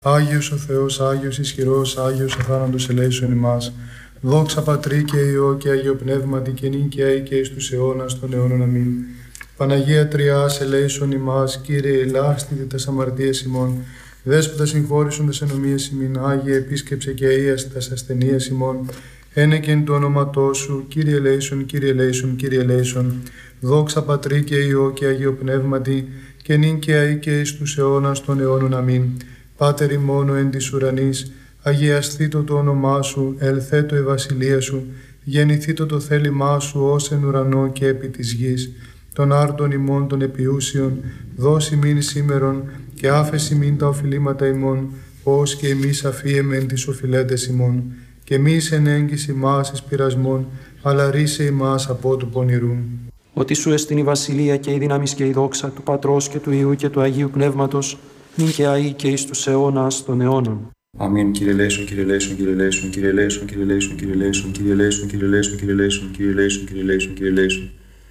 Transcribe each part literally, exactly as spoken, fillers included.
Άγιος ο Θεός, Άγιος ισχυρός, Άγιος αθάνατος ελέησον ημάς. Δόξα Πατρί και Υιό και Αγίο Πνεύματι και νυν και αεί και εις τους αιώνας των αιώνων. Αμήν. Παναγία Τριάς, ελέησον ημάς. Κύριε, ελάστητε τας αμαρτίες ημών. Δέσποτα συγχώρησον τας ενομίες ημίν. Άγιε, επίσκεψε και αΐασε τας ασθενείες ημών. Ένεκεν το όνοματό σου. Κύριε ελέησον, Κύριε ελέησον, Κύριε ελέησον. Δόξα Πατρί και Υιό και Αγίο Πνεύματι και νυν και αεί και εις τους αιώνας των αιώνων. Αμήν. Πάτερ ημών εν της ουρανής, αγιασθήτω το όνομά σου, ελθέτω η βασιλεία σου, γεννηθήτω το θέλημά σου ως εν ουρανό και επί της γης. Των άρτων ημών των επιούσιων, δώσει μην σήμερον και άφεση μην τα οφειλήματα ημών, ως και εμείς αφίεμεν τις οφειλέτες ημών. Και μης εν έγκυση μας εις πειρασμών, αλλά ρίσε ημάς από του πονηρού. Ότι σου εστιν η βασιλεία και η δύναμη και η δόξα του Πατρός και του Υιού και του Αγίου Πνεύματος, νυν και αεί και εις τους αιώνας των αιώνων. Αμήν. Κύριε ελέησον, Κύριε ελέησον, Κύριε ελέησον, Κύριε ελέησον, Κύριε ελέησον, Κύριε ελέησον, Κύριε ελέησον, Κύριε ελέησον, Κύριε ελέησον, Κύριε ελέησον, Κύριε ελέησον, Κύριε ελέησον.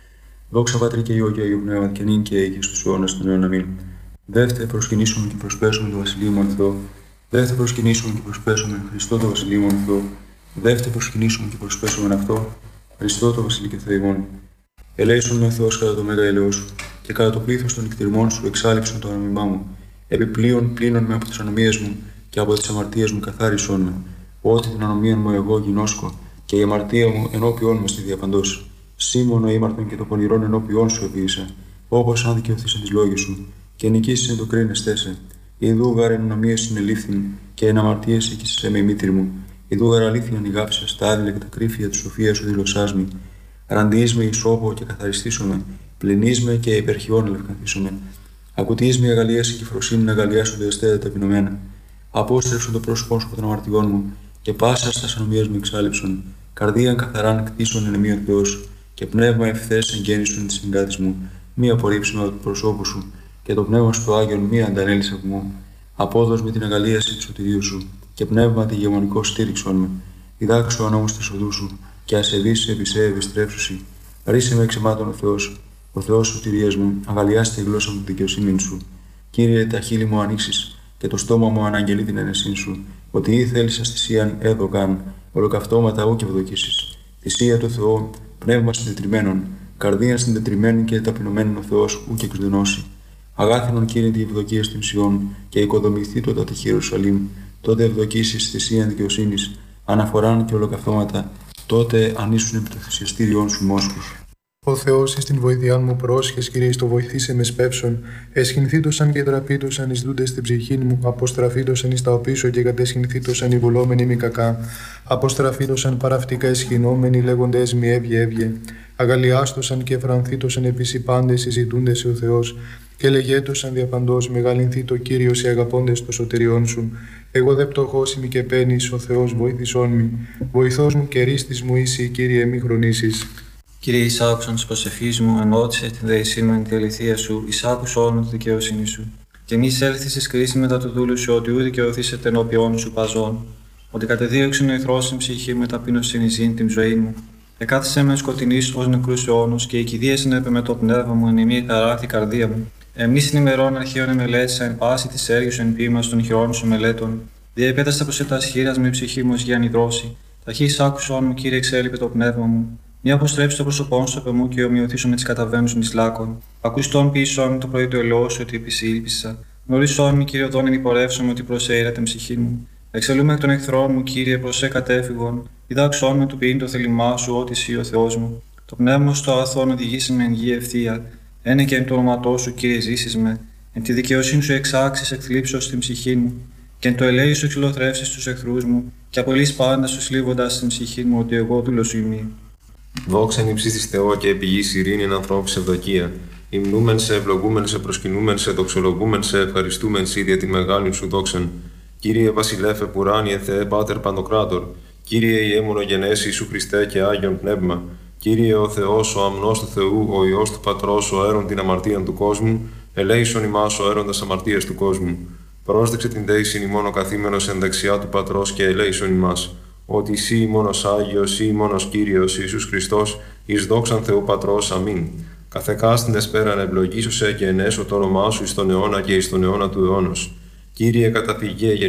Δόξα Πατρί και Υιό και Αγίου Πνεύματι και νυν και αεί και στους αιώνας των αιώνων. Αμήν. Δεύτε προσκυνήσουμε και προσπέσουμε το Βασιλείο μου Θεό. Δεύτε προσκυνήσουμε και προσπέσουμε Χριστό το Βασιλείο μου Θεό. Δεύτε προσκυνήσουμε και προσπέσουμε αυτό Χριστό το Βασιλείο και Θεό ημών. Ελέησον με Θεός κατά το μέγα ελαιό σου και κατά το πλήθος των νυχτηρμών σου εξάλειψον το ανομιμά μου. Επιπλέον πλύνον με από τις ανομίες μου και από τις αμαρτίες μου καθάρισον με. Ότι την ανομία μου εγώ γινώσκω και η αμαρτία μου ενώπιόν με στη διαπαντός. Σήμωνο ήμαρτον και το πονηρόν ενώπιόν σου επίησα, όπως αν δικαιωθείς της λόγης σου, και νικήσεις εν το κρίνες τέσαι. Ιδού γάρ εν ανομίες συνελήφθην και εν αμαρτίες εκείσαι με η μήτρη μου. Ιδού γάρ αλήθειαν ηγάψα στα άδειλα και τα κρύφια της σοφίας σου δηλωσάς μη. Ραντιείς με ισόπο και καθαριστήσομαι, πλυνείς με και υπερχιών ελευκανθήσομαι. Ακουτείς με αγαλίαση και φροσύνη να αγαλιάσονται εστέτα ταπεινωμένα. Απόστρεψον το πρόσωπό σου από των αμαρτιών μου και πάσα στα ανομίες μου εξάλειψον. Καρδίαν καθαράν κτίσον εν εμεί ο Θεός και πνεύμα ευθές εγγέννησον τη συγκάτη μου. Μη απορρίψουμε από το προσώπου σου και το πνεύμα σου το Άγιον μη αντανέλησε από μου. Απόδος με την αγαλίαση του σωτηρίου σου και πνεύμα τη γεμονικό στήριξον με. Διδάξω ανώμους τη οδού σου και ασεβείς επί σε επιστρέψουσι. Ρίσε με εξαιμάτων ο Θεός, ο Θεός σωτηρίας μου, αγαλιάστε τη γλώσσα μου τη δικαιοσύνη σου. Κύριε, τα χείλη μου ανοίξεις και το στόμα μου αναγγελεί την αίνεσή σου, ότι ή θέλεις θυσίαν έδωκαν, ολοκαυτώματα ου και ευδοκίσεις. Θυσία του Θεού, πνεύμα συντετριμένων, καρδία συντετριμένη και ταπεινωμένων ο Θεός ου και εξδενώσει. Αγάθινον Κύριε τη ευδοκία στην Σιών και οικοδομηθεί το τη Ιερουσαλήμ, τότε ευδοκίσεις θυσίαν δικαιοσύνης, αναφοράν και ολοκαυτώματα, τότε ανήσουν επί το θυσιαστήριόν σου μόσχους. Ο Θεός εις την βοηθειάν μου πρόσχες, Κύριε, στο βοηθήσε με σπεύσον. Εσχυνθήτωσαν και τραπήτωσαν εις δούντες στην ψυχή μου, αποστραφήτωσαν εις τα οπίσω και κατεσχυνθήτωσαν οι βουλόμενοι μη κακά. Αποστραφήτωσαν παραυτικά εσχυνόμενοι, λέγοντες μη έβγε έβγε. Αγαλιάστωσαν και εφρανθήτωσαν επίσης οι πάντες συζητούντες ο Θεός. Και λεγέτωσαν διαπαντός, μεγαλυνθεί το Κύριος οι αγαπώντες το σωτηριών σου. Εγώ δε πτωχός ημι και παίρνεις, ο Θεός βοήθησόν μη. Βοηθός μου και ρίστης μου είσαι, Κύριε, μη χρονίσεις. Κύριε, εις άκουσαν της προσευχής μου, ενώτησε την δεησή μου εν τη αληθεία σου, εις άκουσον τη δικαιοσύνη σου. Και μη έλθεις εις κρίση μετά του δούλου σου, ότι ούτε δικαιωθήσετε ενώπιόν σου παζών. Ότι κατεδίωξεν ο εχθρός στην ψυχή μου, ταπείνωσιν εις την ζωή μου. Εκάθισε με σκοτεινής ως νεκρούς αιώνους, και η κηδείας ενέπε με το πνεύμα μου, εν ημί ταράχθη καρδία μου. Εμείς στην ημερών αρχαίων εμελέτησα εν πάση της έργης σου εν ποίημα των χειρών σου μελέτων. Διεπέταστα προς ετάς χείρας με η ψυχή μου ως για ανιδρώση. Ταχύς άκουσον μου, Κύριε, εξέλιπε το πνεύμα μου. Μη αποστρέψει το πρόσωπό σου από μου και ομοιωθήσω με τις καταβαίνουσιν εις λάκων. Ακουστόν πίσω μου το πρωί του ελαιό σου ότι επισήλπισα. Γνωρίσον μη, Κύριε, οδόν ημιπορεύσομαι ότι προσέειρα την ψυχή μου. Εξελούμε εκ των εχθρών μου, Κύριε, προσέ κατέφυγον. Διδάξον με του ποιήν το θέλημά σου, ότι εσύ ο Θεός μου. Το πνεύμα στο αγαθόν οδηγήσει με εν γη ευθεία. Ένε και εν το όνοματό σου, Κύριε, ζήσεις με. Εν τη δικαιοσύνη σου εξάξεις εκθλίψεως στην ψυχή μου. Και εν το ελέη σου εξυλοθρεύσεις τους εχθρούς μου. Και απολύς πάντα σου σλίβοντας στην ψυχή μου, ότι εγώ δούλος ημί. Δόξα εν υψίστης Θεό και επί γης ειρήνη εν ανθρώπης ευδοκία. Υμνούμεν σε, ευλογούμεν σε, προσκυνούμεν σε, δοξολογούμεν σε, ευχαριστούμεν σε ίδια τη μεγάλη σου δόξαν. Κύριε Βασιλέφε Πουράνιε Θεέ Πάτερ Παντοκράτορ. Κύριε Ιε μονογενές Ιησού Χριστέ και Άγιον Πνεύμα. Κύριε ο Θεός, ο αμνός του Θεού, ο Υιός του Πατρός, ο αίρον την αμαρτίαν του κόσμου, ελέησον ημάς ο αίροντας αμαρτίας του κόσμου. Πρόσδεξε την δέησιν ημών ο καθήμενος εν δεξιά του Πατρός και ελέησον ημάς. Ότι εσύ μόνος Άγιος, ή μόνος Κύριος Ιησούς Χριστός, εις δόξαν Θεού Πατρός, αμήν. Καθεκάστην εσπέραν ευλογήσωσε και ενέσω το όνομά σου εις τον αιώνα και εις τον αιώνα του αιώνος. Κύριε καταφυγέ